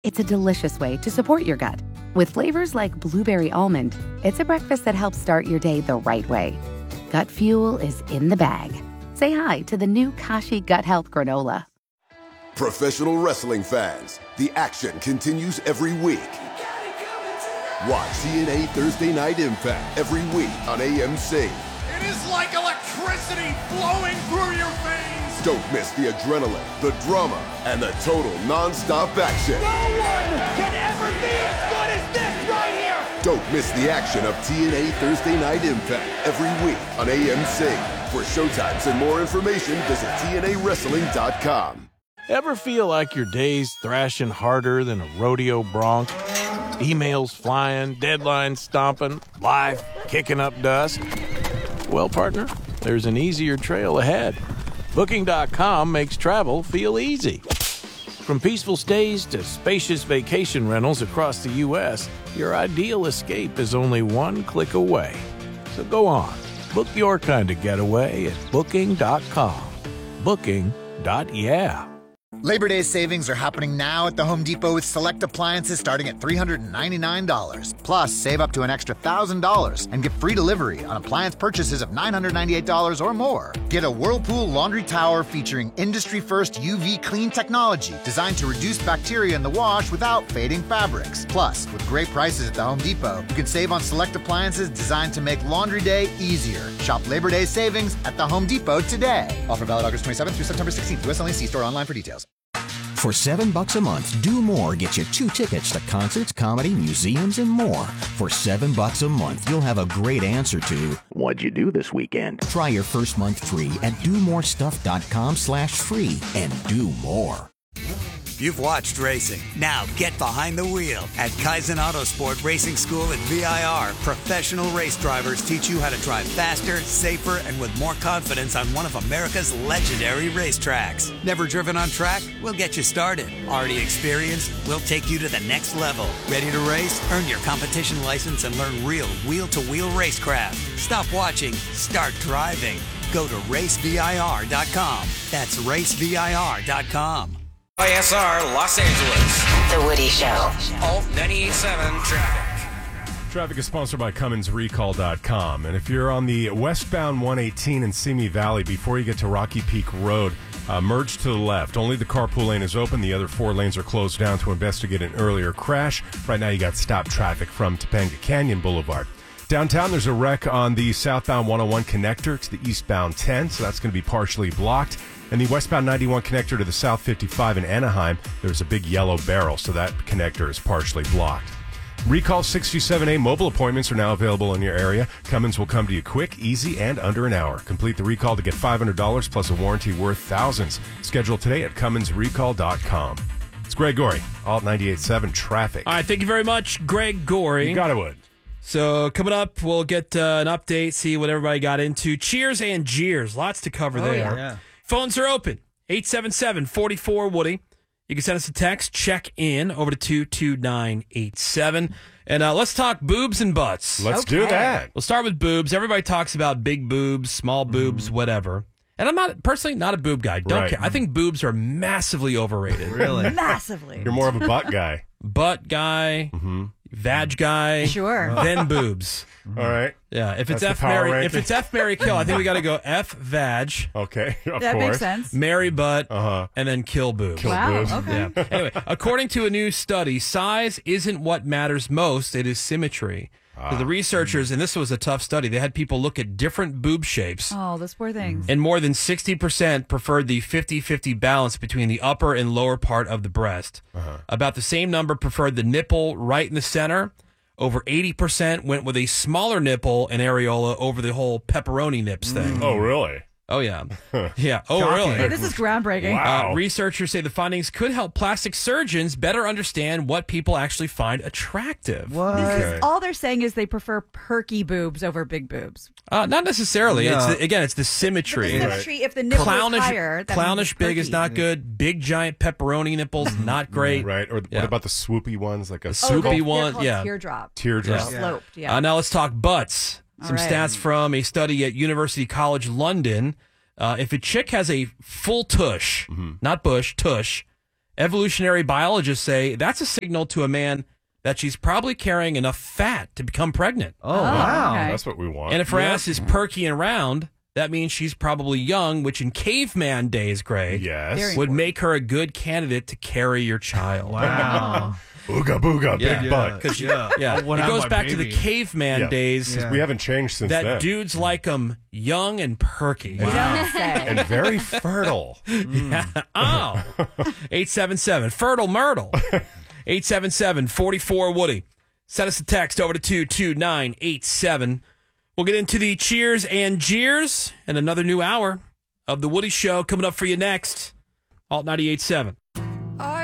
It's a delicious way to support your gut. With flavors like blueberry almond, it's a breakfast that helps start your day the right way. Gut Fuel is in the bag. Say hi to the new Kashi Gut Health Granola. Professional wrestling fans, the action continues every week. Watch TNA Thursday Night Impact every week on AMC. It is like electricity flowing through your veins. Don't miss the adrenaline, the drama, and the total non-stop action. No one can ever be as good as this right here. Don't miss the action of TNA Thursday Night Impact every week on AMC. For showtimes and more information, visit TNAWrestling.com. Ever feel like your day's thrashing harder than a rodeo bronc? Emails flying, deadlines stomping, life kicking up dust? Well, partner, there's an easier trail ahead. Booking.com makes travel feel easy. From peaceful stays to spacious vacation rentals across the U.S., your ideal escape is only one click away. So go on, book your kind of getaway at Booking.com. Booking.yeah. Labor Day savings are happening now at the Home Depot with select appliances starting at $399. Plus, save up to an extra $1,000 and get free delivery on appliance purchases of $998 or more. Get a Whirlpool laundry tower featuring industry-first UV clean technology designed to reduce bacteria in the wash without fading fabrics. Plus, with great prices at the Home Depot, you can save on select appliances designed to make laundry day easier. Shop Labor Day savings at the Home Depot today. Offer valid August 27th through September 16th. US only. See store online for details. For $7 a month, Do More gets you 2 tickets to concerts, comedy, museums, and more. For $7 a month, you'll have a great answer to, what'd you do this weekend? Try your first month free at domorestuff.com/free and do more. You've watched racing. Now get behind the wheel. At Kaizen Autosport Racing School at VIR, professional race drivers teach you how to drive faster, safer, and with more confidence on one of America's legendary racetracks. Never driven on track? We'll get you started. Already experienced? We'll take you to the next level. Ready to race? Earn your competition license and learn real wheel-to-wheel racecraft. Stop watching. Start driving. Go to racevir.com. That's racevir.com. ISR Los Angeles. The Woody Show. Alt 98.7 Traffic. Traffic is sponsored by Cummins.Recall.com. And if you're on the westbound 118 in Simi Valley, before you get to Rocky Peak Road, merge to the left. Only the carpool lane is open. The other 4 lanes are closed down to investigate an earlier crash. Right now you got stopped traffic from Topanga Canyon Boulevard. Downtown, there's a wreck on the southbound 101 connector to the eastbound 10, so that's going to be partially blocked. And the westbound 91 connector to the South 55 in Anaheim, there's a big yellow barrel, so that connector is partially blocked. Recall 67A mobile appointments are now available in your area. Cummins will come to you quick, easy, and under an hour. Complete the recall to get $500 plus a warranty worth thousands. Schedule today at CumminsRecall.com. It's Greg Gorey, Alt 98.7 Traffic. All right, thank you very much, Greg Gorey. You got it, Wood. So coming up, we'll get an update, see what everybody got into. Cheers and jeers. Lots to cover there. Yeah. Phones are open. 877-44-WOODY. You can send us a text. Check in over to 22987. And let's talk boobs and butts. Let's do that. We'll start with boobs. Everybody talks about big boobs, small boobs, whatever. And I'm not a boob guy. Don't care. I think boobs are massively overrated. Really? Massively. You're more of a butt guy. Butt guy. Mm-hmm. Vag guy, sure. Then boobs. All right. Yeah, if it's F Mary, kill. I think we got to go F vag. Okay, of that course. Makes sense. Marry butt, and then kill boobs. Boobs. Okay. Yeah. Anyway, according to a new study, size isn't what matters most; it is symmetry. So the researchers, and this was a tough study, they had people look at different boob shapes. Oh, those poor things. And more than 60% preferred the 50-50 balance between the upper and lower part of the breast. About the same number preferred the nipple right in the center. Over 80% went with a smaller nipple and areola over the whole pepperoni nips thing. Oh, really? Oh, yeah. Yeah. Oh, Shocking. really? Hey, this is groundbreaking. Wow. Researchers say the findings could help plastic surgeons better understand what people actually find attractive. What? All they're saying is they prefer perky boobs over big boobs. Not necessarily. No. It's the symmetry. But the symmetry, if the nipple is higher, that clownish means big is not good. Big giant pepperoni nipples, not great. Right. Or what about the swoopy ones? Like a swoopy one? Yeah. Teardrop. Teardrop. Sloped, Now let's talk butts. Some stats from a study at University College London. If a chick has a full tush, not bush, tush, Evolutionary biologists say that's a signal to a man that she's probably carrying enough fat to become pregnant. Oh, wow. okay. That's what we want. And if her ass is perky and round, that means she's probably young, which in caveman days, Greg, Yes. would make her a good candidate to carry your child. Wow. Booga booga, big butt. Yeah, What it happened goes to my back to the baby? caveman days. We haven't changed since That then. dudes like them young and perky. You don't say. And very fertile. Yeah. Oh. 877 Fertile Myrtle. 877-44-WOODY. Send us a text over to 22987. We'll get into the cheers and jeers and another new hour of The Woody Show coming up for you next. Alt 98.7.